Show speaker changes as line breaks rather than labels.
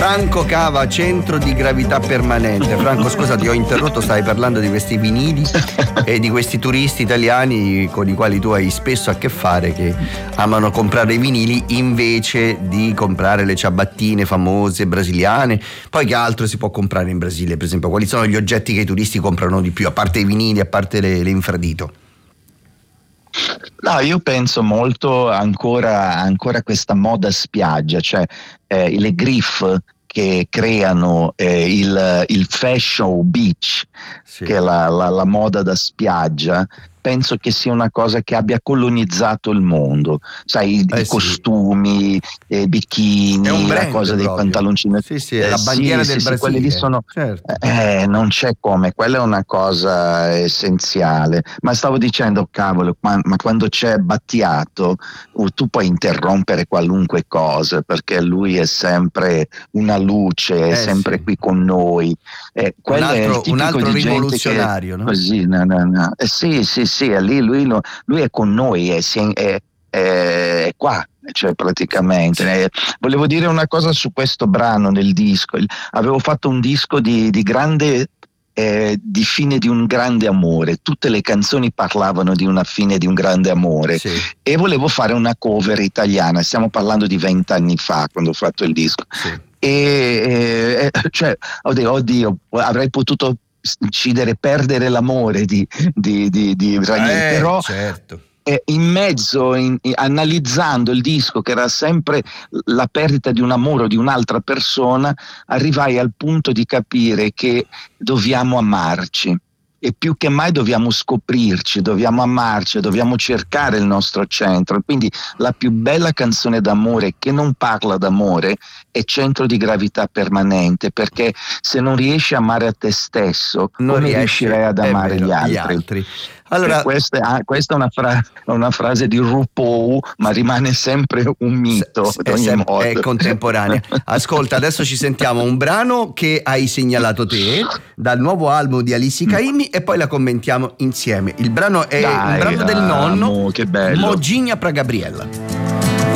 Franco Cava, centro di gravità permanente. Franco, scusa, ti ho interrotto, stavi parlando di questi vinili e di questi turisti italiani con i quali tu hai spesso a che fare, che amano comprare i vinili invece di comprare le ciabattine famose brasiliane. Poi che altro si può comprare in Brasile, per esempio? Quali sono gli oggetti che i turisti comprano di più, a parte i vinili, a parte le infradito?
No, io penso molto ancora questa moda spiaggia, cioè le griff che creano il fashion beach,
Sì.
che è la moda da spiaggia. Penso che sia una cosa che abbia colonizzato il mondo, sai, i
Sì.
costumi, bikini,
È un
la
brand
cosa dei
proprio.
pantaloncini.
Sì, è la bandiera del Brasile.
Quelli lì sono,
certo.
non c'è come, quella è una cosa essenziale. Ma stavo dicendo, cavolo, ma quando c'è Battiato, tu puoi interrompere qualunque cosa, perché lui è sempre una luce, è sempre
Sì.
qui con noi. Quello è il tipico
un altro
di gente
rivoluzionario,
che,
no?
così, no. Sì, è lì, lui è con noi, è qua, cioè praticamente. Volevo dire una cosa su questo brano nel disco. Avevo fatto un disco di grande, di fine di un grande amore. Tutte le canzoni parlavano di una fine di un grande amore,
Sì.
e volevo fare una cover italiana. Stiamo parlando di 20 anni fa, quando ho fatto il disco.
Sì.
Cioè, oddio, avrei potuto perdere l'amore di Ranieri, però
certo.
in mezzo, analizzando il disco, che era sempre la perdita di un amore o di un'altra persona, arrivai al punto di capire che dobbiamo amarci. E più che mai dobbiamo scoprirci, dobbiamo amarci, dobbiamo cercare il nostro centro. Quindi la più bella canzone d'amore che non parla d'amore è Centro di gravità permanente, perché se non riesci a amare a te stesso,
Non
come
riesci,
riuscirai ad amare
vero,
gli altri?
Allora,
Questa è una frase di RuPaul, ma rimane sempre un mito ad ogni modo.
È contemporanea. Ascolta, adesso ci sentiamo un brano che hai segnalato te dal nuovo album di Alissi Caymmi e poi la commentiamo insieme. Il brano è un brano del nonno,
che bello.
Moginha pra Gabriella.